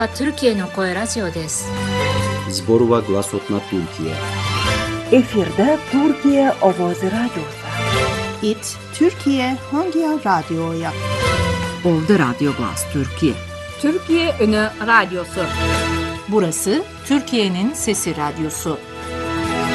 Türkiyeの声ラジオです。 Zborova Glasotna Türkiye. Efirde Türkiye Ovozi Radyosu. It Türkiye Hangi Radyo'ya? Ovda Radyo Glas Türkiye. Türkiye Önü Radyosu. Burası Türkiye'nin Sesi Radyosu.